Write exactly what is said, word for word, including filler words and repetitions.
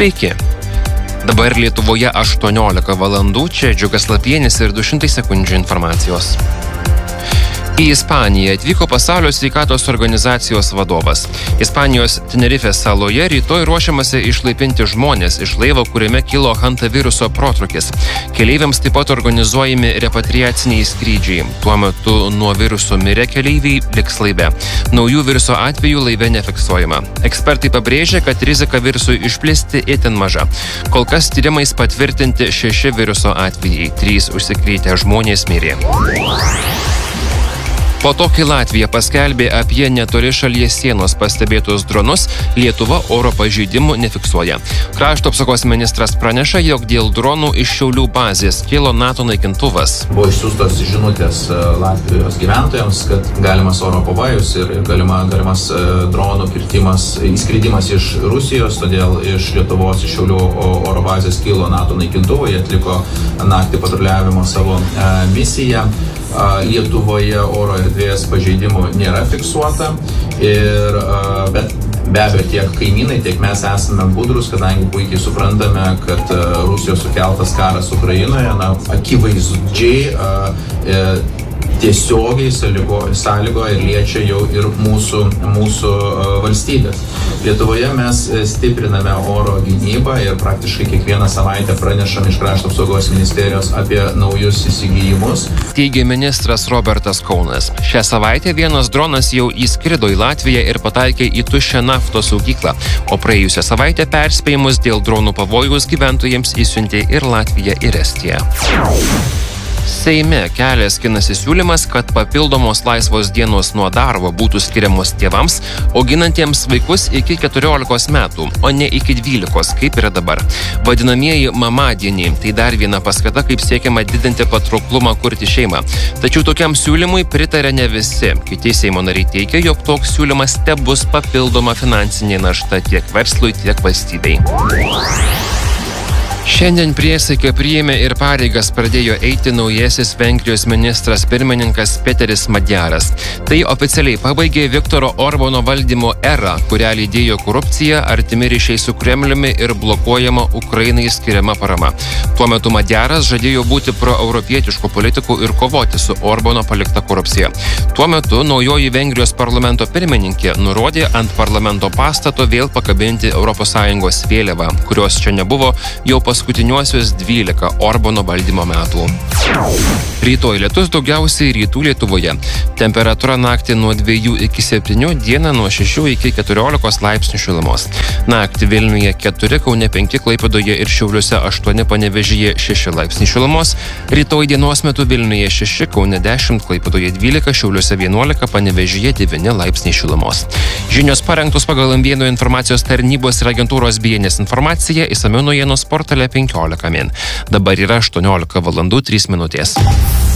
Sveiki. Dabar Lietuvoje aštuoniolika valandų, čia Džiugas Lapienis ir du šimtai sekundžių informacijos. Į Ispaniją atvyko Pasaulio sveikatos organizacijos vadovas. Ispanijos Tenerifės saloje rytoj ruošiamasi išlaipinti žmonės iš laivo, kuriame kilo hantaviruso protrūkis. Keleiviams taip pat organizuojami repatriaciniai skrydžiai. Tuo metu nuo viruso mirę keleiviai liks laive. Naujų viruso atvejų laive nefiksuojama. Ekspertai pabrėžia, kad rizika virusui išplisti itin maža. Kol kas tyrimais patvirtinti šeši viruso atvejai. Trys užsikrėtę žmonės mirė. Po to, kai Latvija paskelbė apie netoli šalies sienos pastebėtus dronus, Lietuva oro pažeidimų nefiksuoja. Krašto apsaugos ministras praneša, jog dėl dronų iš Šiaulių bazės kilo NATO naikintuvas. Buvo išsiųstos žinutės Latvijos gyventojams, kad galimas oro pavojus ir galima, galimas dronų kirtimas, įskridimas iš Rusijos, todėl iš Lietuvos, iš Šiaulių oro bazės kilo NATO naikintuvai, jie atliko naktį patruliavimo savo misiją. Lietuvoje oro erdvės pažeidimų nėra fiksuota, ir, bet be abejo tiek kaimynai, tiek mes esame budrus, kadangi puikiai suprantame, kad Rusijos sukeltas karas Ukrainoje, na, akivaizdžiai tiesiogiai sąlygoja ir liečia jau ir mūsų, mūsų valstybės. Lietuvoje mes stipriname oro gynybą ir praktiškai kiekvieną savaitę pranešam iš Krašto apsaugos ministerijos apie naujus įsigijimus. Teigė ministras Robertas Kaunas. Šią savaitę vienas dronas jau įskrido į Latviją ir pataikė į tuščią naftos saugyklą, o praėjusią savaitę perspėjimus dėl dronų pavojaus gyventojams įsiuntė ir Latvija, ir Estija. Seime kelia skinasi siūlymas, kad papildomos laisvos dienos nuo darbo būtų skiriamos tėvams, auginantiems vaikus iki keturiolikos metų, o ne iki dvylikos, kaip yra dabar. Vadinamieji mamadieniai – tai dar viena paskata, kaip siekiama didinti patrauklumą kurti šeimą. Tačiau tokiam siūlymui pritarė ne visi. Kiti Seimo nariai teigia, jog toks siūlymas tebus papildoma finansinė našta tiek verslui, tiek valstybei. Šiandien priesaiką priėmė ir pareigas pradėjo eiti naujasis Vengrijos ministras pirmininkas Peteris Madjaras. Tai oficialiai pabaigė Viktoro Orbano valdymo erą, kurią lydėjo korupcija, artimi ryšiai su Kremliumi ir blokuojama Ukrainai skiriama parama. Tuo metu Madjaras žadėjo būti proeuropietiškų politikų ir kovoti su Orbano palikta korupcija. Tuo metu naujoji Vengrijos parlamento pirmininkė nurodė ant parlamento pastato vėl pakabinti Europos Sąjungos vėliavą, kurios čia nebuvo jau paskutiniuosius dvylika Orbano valdymo metų. Rytoj lietus daugiausiai rytų Lietuvoje. Temperatūra naktį nuo dviejų iki septynių, dieną nuo šešių iki keturiolikos laipsnių šilumos. Naktį Vilniuje keturi, Kaune penki, Klaipėdoje ir Šiauliuose aštuoni, Panevėžyje šeši laipsniai šilumos. Rytoj dienos metu Vilniuje šeši, Kaune dešimt, Klaipėdoje dvylika, Šiauliuose vienuolika, Panevėžyje devyni laipsniai šilumos. Žinios parengtos pagal M vieno informacijos tarnybos ir agentūros B N S informaciją, išsamiau naujienos portale penkiolika min. Dabar yra aštuoniolika valandų trys minutės.